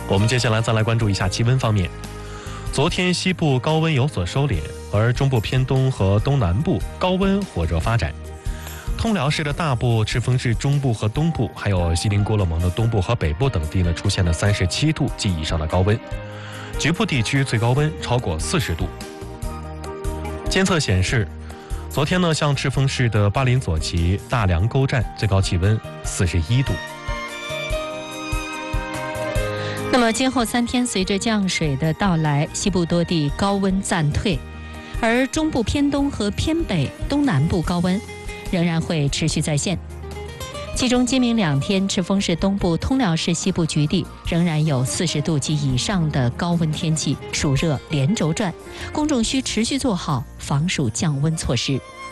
我们接下来再来关注一下气温方面。昨天西部高温有所收敛，而中部偏东和东南部高温火热发展。通辽市的大部、赤峰市中部和东部，还有锡林郭勒盟的东部和北部等地呢，出现了37度及以上的高温，局部地区最高温超过40度。监测显示，昨天呢，像赤峰市的巴林左旗大梁沟站最高气温41度。 那么今后3天，随着降水的到来，西部多地高温暂退，而中部偏东和偏北、东南部高温仍然会持续在线。其中今明2天，赤峰市东部、通辽市西部局地仍然有40度及以上的高温天气，暑热连轴转，公众需持续做好防暑降温措施。